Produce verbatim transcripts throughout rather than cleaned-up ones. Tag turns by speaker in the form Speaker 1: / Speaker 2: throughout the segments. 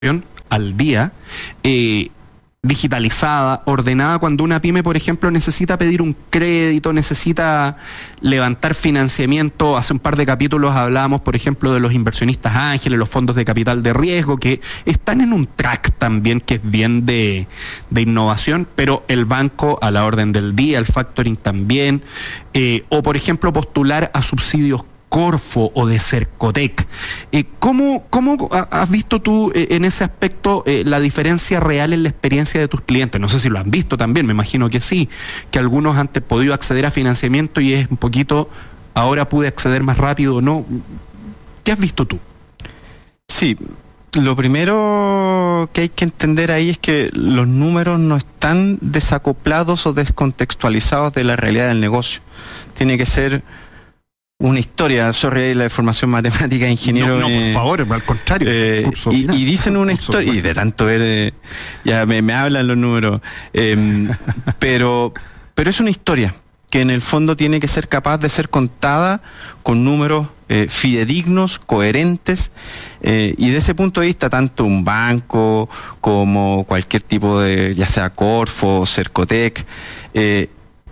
Speaker 1: al día, eh, digitalizada, ordenada, cuando una pyme, por ejemplo, necesita pedir un crédito, necesita levantar financiamiento. Hace un par de capítulos hablábamos, por ejemplo, de los inversionistas ángeles, los fondos de capital de riesgo, que están en un track también que es bien de, de innovación, pero el banco a la orden del día, el factoring también, eh, o por ejemplo postular a subsidios Corfo o de Cercotec. Eh, ¿cómo, ¿Cómo has visto tú eh, en ese aspecto eh, la diferencia real en la experiencia de tus clientes? No sé si lo han visto también, me imagino que sí, que algunos han podido acceder a financiamiento y es un poquito, ahora pude acceder más rápido o no. ¿Qué has visto tú?
Speaker 2: Sí, lo primero que hay que entender ahí es que los números no están desacoplados o descontextualizados de la realidad del negocio. Tiene que ser una historia, sorry, la formación matemática de ingeniero.
Speaker 1: No, no, por eh, favor, al contrario.
Speaker 2: Eh, y, y dicen una historia, y de tanto ver, eh, ya me, me hablan los números, eh, pero, pero es una historia que en el fondo tiene que ser capaz de ser contada con números eh, fidedignos, coherentes, eh, y de ese punto de vista, tanto un banco como cualquier tipo de, ya sea Corfo, Cercotec, eh,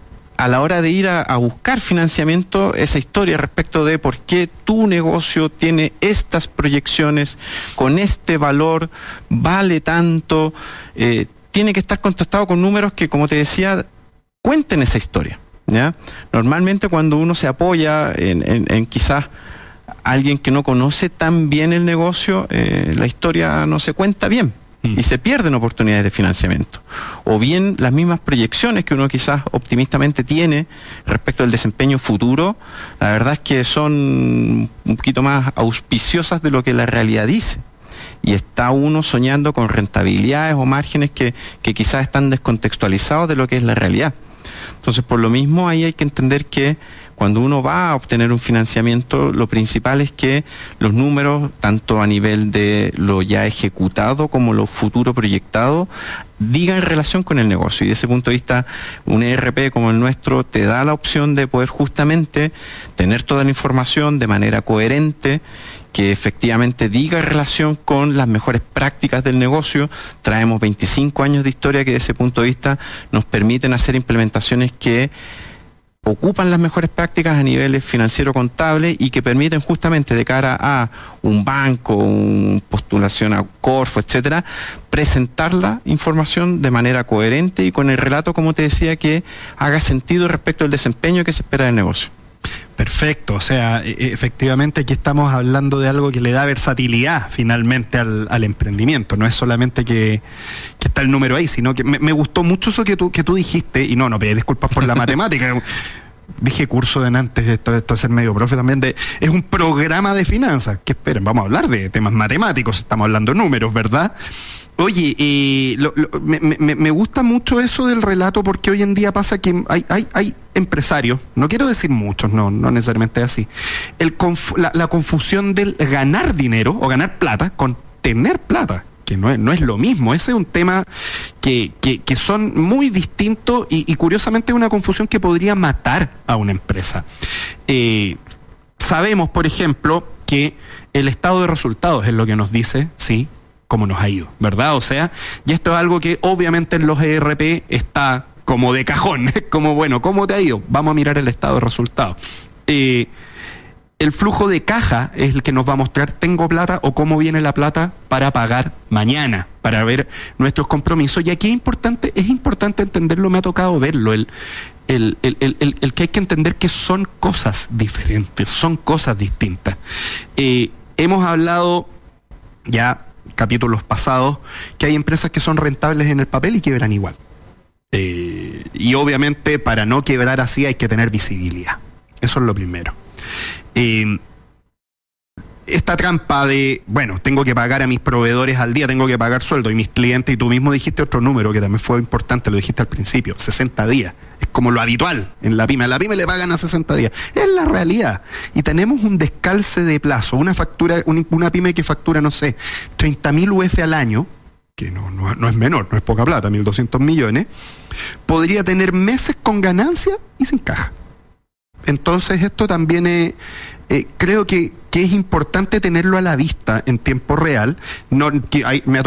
Speaker 2: a la hora de ir a, a buscar financiamiento, esa historia respecto de por qué tu negocio tiene estas proyecciones, con este valor, vale tanto, eh, tiene que estar contrastado con números que, como te decía, cuenten esa historia, ¿ya? Normalmente cuando uno se apoya en, en, en quizás alguien que no conoce tan bien el negocio, eh, la historia no se cuenta bien. Y se pierden oportunidades de financiamiento. O bien las mismas proyecciones que uno quizás optimistamente tiene respecto al desempeño futuro, la verdad es que son un poquito más auspiciosas de lo que la realidad dice. Y está uno soñando con rentabilidades o márgenes que, que quizás están descontextualizados de lo que es la realidad. Entonces, por lo mismo, ahí hay que entender que cuando uno va a obtener un financiamiento, lo principal es que los números, tanto a nivel de lo ya ejecutado como lo futuro proyectado, digan relación con el negocio. Y desde ese punto de vista, un E R P como el nuestro te da la opción de poder justamente tener toda la información de manera coherente, que efectivamente diga relación con las mejores prácticas del negocio. Traemos veinticinco años de historia que desde ese punto de vista nos permiten hacer implementaciones que ocupan las mejores prácticas a niveles financiero-contable y que permiten justamente de cara a un banco, una postulación a Corfo, etcétera, presentar la información de manera coherente y con el relato, como te decía, que haga sentido respecto al desempeño que se espera del negocio.
Speaker 1: Perfecto, o sea, efectivamente aquí estamos hablando de algo que le da versatilidad finalmente al, al emprendimiento, no es solamente que, que está el número ahí, sino que me, me gustó mucho eso que tú, que tú dijiste, y no, no pedí disculpas por la matemática, dije curso de antes, esto, esto de ser medio profe también, de, es un programa de finanzas, que esperen, vamos a hablar de temas matemáticos, estamos hablando de números, ¿verdad? Oye, eh, lo, lo, me, me, me gusta mucho eso del relato porque hoy en día pasa que hay, hay, hay empresarios, no quiero decir muchos, no, no necesariamente así, el conf, la, la confusión del ganar dinero o ganar plata con tener plata, que no es, no es lo mismo. Ese es un tema que, que, que son muy distintos y, y curiosamente es una confusión que podría matar a una empresa. Eh, sabemos, por ejemplo, que el estado de resultados es lo que nos dice, sí, cómo nos ha ido, ¿verdad? O sea, y esto es algo que obviamente en los E R P está como de cajón, como bueno, ¿cómo te ha ido? Vamos a mirar el estado de resultados. Eh, el flujo de caja es el que nos va a mostrar tengo plata o cómo viene la plata para pagar mañana, para ver nuestros compromisos. Y aquí es importante, es importante entenderlo, me ha tocado verlo, el, el, el, el, el, el que hay que entender que son cosas diferentes, son cosas distintas. Eh, hemos hablado ya capítulos pasados, que hay empresas que son rentables en el papel y quiebran igual. Eh, y obviamente para no quebrar así hay que tener visibilidad. Eso es lo primero. Eh, esta trampa de, bueno, tengo que pagar a mis proveedores al día, tengo que pagar sueldo, y mis clientes, y tú mismo dijiste otro número que también fue importante, lo dijiste al principio, sesenta días. Es como lo habitual en la pyme. A la pyme le pagan a sesenta días. Es la realidad. Y tenemos un descalce de plazo. Una factura, una pyme que factura, no sé, treinta mil U F al año, que no, no, no es menor, no es poca plata, mil doscientos millones, podría tener meses con ganancia y sin caja. Entonces esto también es, eh, creo que, que es importante tenerlo a la vista en tiempo real. No, que hay, me ha